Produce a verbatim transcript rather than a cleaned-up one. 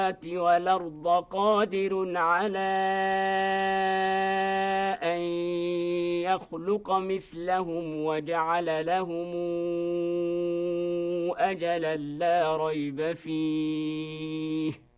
والأرض قادر على أن يخلق مثلهم وجعل لهم أجلا لا ريب فيه